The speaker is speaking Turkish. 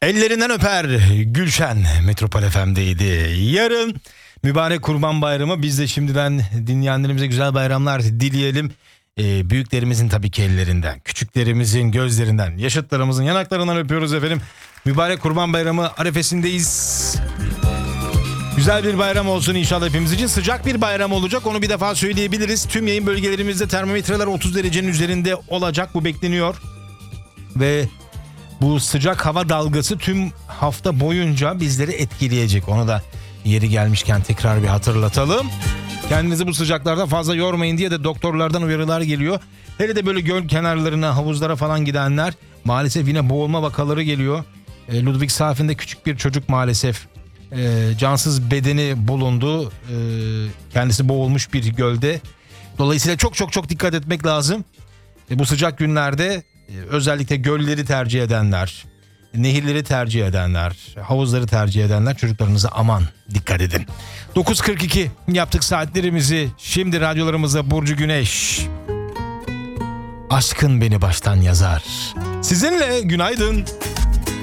Ellerinden öper Gülşen Metropol FM'deydi. Yarın mübarek Kurban Bayramı. Biz de şimdiden dinleyenlerimize güzel bayramlar dileyelim. Büyüklerimizin tabii ki ellerinden, küçüklerimizin gözlerinden, yaşıtlarımızın yanaklarından öpüyoruz efendim. Mübarek Kurban Bayramı arefesindeyiz. Güzel bir bayram olsun inşallah hepimiz için. Sıcak bir bayram olacak, onu bir defa söyleyebiliriz. Tüm yayın bölgelerimizde termometreler 30 derecenin üzerinde olacak, bu bekleniyor. Ve bu sıcak hava dalgası tüm hafta boyunca bizleri etkileyecek. Onu da yeri gelmişken tekrar bir hatırlatalım. Kendinizi bu sıcaklarda fazla yormayın diye de doktorlardan uyarılar geliyor. Hele de böyle göl kenarlarına, havuzlara falan gidenler maalesef yine boğulma vakaları geliyor. Ludwigshafen'de küçük bir çocuk maalesef cansız bedeni bulundu. Kendisi boğulmuş bir gölde. Dolayısıyla çok dikkat etmek lazım. Bu sıcak günlerde özellikle gölleri tercih edenler, nehirleri tercih edenler, havuzları tercih edenler çocuklarınıza aman dikkat edin. 9.42 yaptık saatlerimizi. Şimdi radyolarımızda Burcu Güneş. Aşkın beni baştan yazar. Sizinle günaydın.